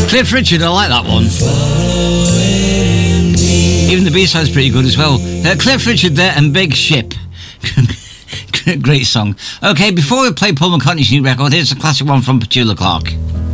Cliff Richard, I like that one. Even the B-side's pretty good as well. Cliff Richard there and Big Ship. Great song. Okay, before we play Paul McCartney's new record, here's a classic one from Petula Clark.